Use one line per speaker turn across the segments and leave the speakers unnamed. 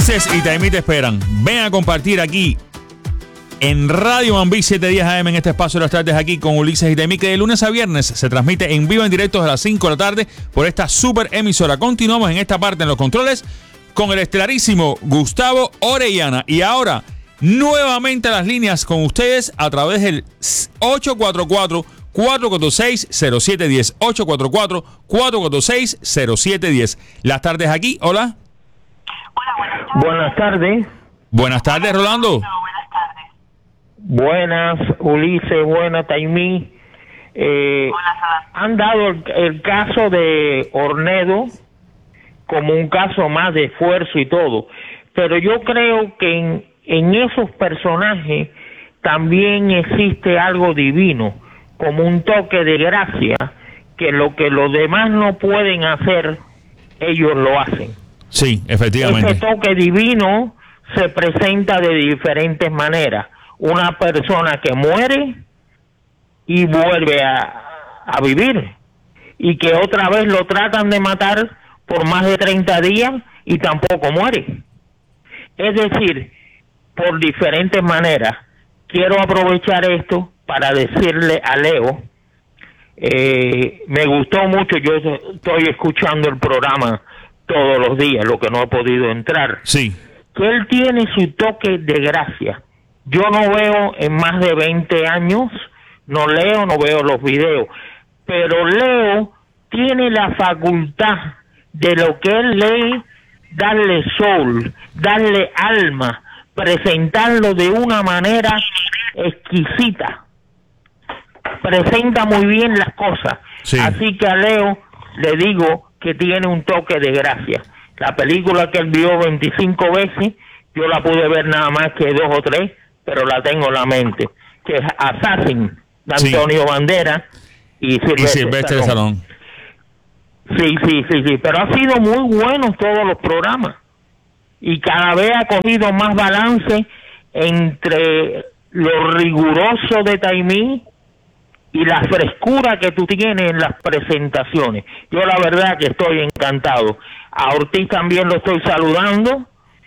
Ulises y Taimí te esperan. Ven a compartir aquí en Radio Mambí 710 AM en este espacio de las tardes aquí con Ulises y Taimí, que de lunes a viernes se transmite en vivo en directo a las 5 de la tarde por esta super emisora. Continuamos en esta parte en los controles con el estelarísimo Gustavo Orellana. Y ahora, nuevamente las líneas con ustedes a través del 844-446-0710. 844-446-0710. Las tardes aquí, hola.
Buenas tardes.
Buenas tardes, Rolando.
Buenas, Ulises, buenas, Taimí. Han dado el caso de Ornedo como un caso más de esfuerzo y todo, pero yo creo que en esos personajes también existe algo divino, como un toque de gracia, que lo que los demás no pueden hacer, ellos lo hacen.
Sí, efectivamente.
Ese toque divino se presenta de diferentes maneras. Una persona que muere y vuelve a vivir, y que otra vez lo tratan de matar por más de 30 días y tampoco muere. Es decir, por diferentes maneras. Quiero aprovechar esto para decirle a Leo, me gustó mucho, yo estoy escuchando el programa todos los días, lo que no he podido entrar.
Sí.
Que él tiene su toque de gracia. Yo no veo en más de 20 años, no veo los videos, pero Leo tiene la facultad de lo que él lee, darle soul, darle alma, presentarlo de una manera exquisita. Presenta muy bien las cosas. Sí. Así que a Leo le digo que tiene un toque de gracia. La película que él vio 25 veces, yo la pude ver nada más que 2 o 3, pero la tengo en la mente, que es Assassin, de Antonio Banderas y Silvestre Stallone. Sí, pero ha sido muy bueno todos los programas, y cada vez ha cogido más balance entre lo riguroso de Taimí y la frescura que tú tienes en las presentaciones. Yo la verdad que estoy encantado. A Ortiz también lo estoy saludando,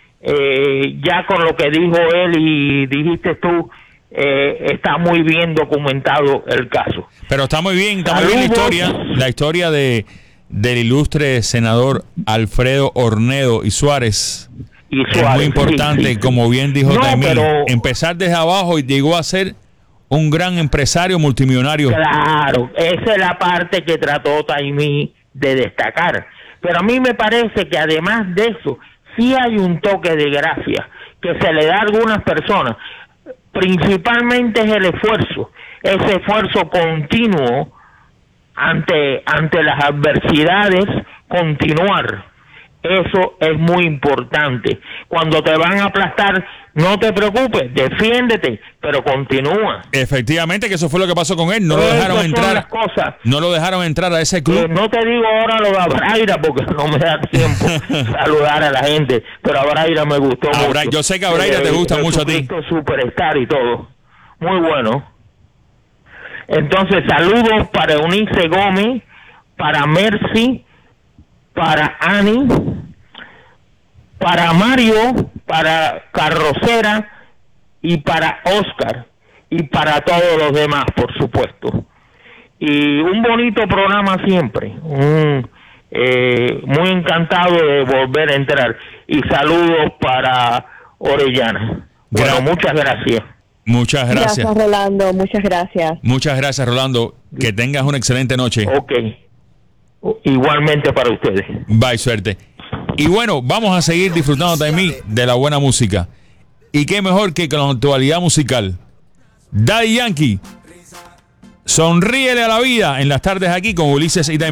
ya con lo que dijo él y dijiste tú, está muy bien documentado el caso.
Pero está muy bien la historia del ilustre senador Alfredo Ornedo y Suárez. Es muy importante, como bien dijo Taimí, empezar desde abajo y llegó a ser un gran empresario multimillonario.
Claro, esa es la parte que trató Taimí de destacar. Pero a mí me parece que además de eso, sí hay un toque de gracia que se le da a algunas personas. Principalmente es el esfuerzo, ese esfuerzo continuo ante las adversidades, continuar. Eso es muy importante. Cuando te van a aplastar, no te preocupes, defiéndete, pero continúa.
Efectivamente, que eso fue lo que pasó con él. No lo dejaron entrar. No lo dejaron entrar a ese club.
No te digo ahora lo de Abraira porque no me da tiempo saludar a la gente, pero Abraira me gustó mucho.
Yo sé que Abraira te gusta mucho a ti.
Superstar y todo. Muy bueno. Entonces, saludos para Eunice Gómez, para Mercy, para Ani, para Mario, para Carrocera y para Oscar y para todos los demás, por supuesto. Y un bonito programa siempre. Muy encantado de volver a entrar. Y saludos para Orellana. Bueno, muchas gracias.
Muchas gracias.
Gracias, Rolando. Muchas gracias.
Muchas gracias, Rolando. Que tengas una excelente noche.
Ok. Igualmente para ustedes.
Bye, suerte. Y bueno, vamos a seguir disfrutando también de la buena música. Y qué mejor que con la actualidad musical. Daddy Yankee, sonríele a la vida en las tardes aquí con Ulises y Taimí.